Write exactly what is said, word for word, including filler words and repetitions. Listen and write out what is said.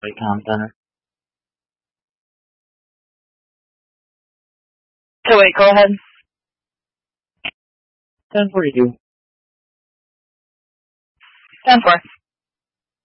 Wait, Comm Center. So wait, go ahead. ten forty-two. ten four.